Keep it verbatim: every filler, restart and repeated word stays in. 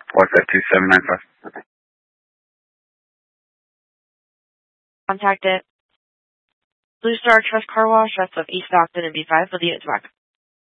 four five two seven nine five. Contact it. Blue Star Trust Car Wash, that's of East Stockton and B five. Will you get back?